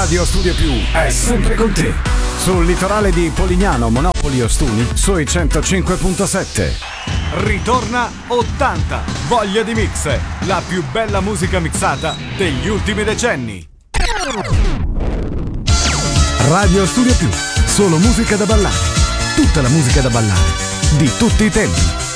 Radio Studio Più è sempre con te. Sul litorale di Polignano, Monopoli, Ostuni, sui 105.7. Ritorna 80, voglia di mix, la più bella musica mixata degli ultimi decenni. Radio Studio Più, solo musica da ballare. Tutta la musica da ballare, di tutti i tempi.